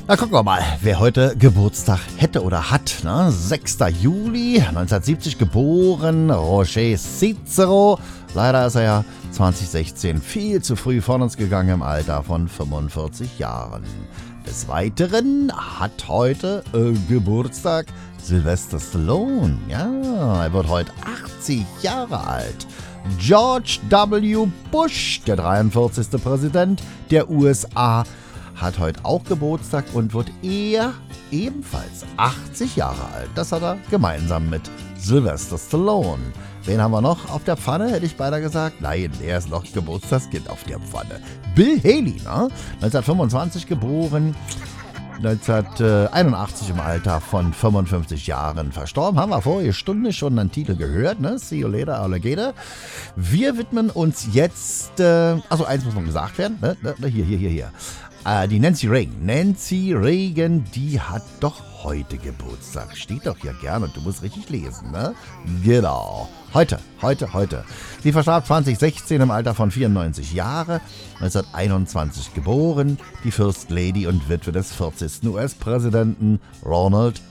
Na, gucken wir mal, wer heute Geburtstag hätte oder hat. Ne? 6. Juli 1970 geboren, Roger Cicero. Leider ist er ja 2016 viel zu früh von uns gegangen im Alter von 45 Jahren. Des Weiteren hat heute Geburtstag Sylvester Stallone. Ja, er wird heute 80 Jahre alt. George W. Bush, der 43. Präsident der USA, hat heute auch Geburtstag und wird ebenfalls 80 Jahre alt. Das hat er gemeinsam mit Sylvester Stallone. Wen haben wir noch auf der Pfanne, hätte ich beinahe gesagt? Nein, er ist noch Geburtstagskind auf der Pfanne. Bill Haley, ne? 1925 geboren, 1981 im Alter von 55 Jahren verstorben. Haben wir vorige Stunde schon einen Titel gehört, ne? See you later, alligator. Wir widmen uns jetzt, eins muss noch gesagt werden, ne? Hier. Die Nancy Reagan. Nancy Reagan, die hat doch heute Geburtstag. Steht doch hier gerne und du musst richtig lesen, ne? Genau. Heute. Sie verstarb 2016 im Alter von 94 Jahren, 1921 geboren, die First Lady und Witwe des 40. US-Präsidenten Ronald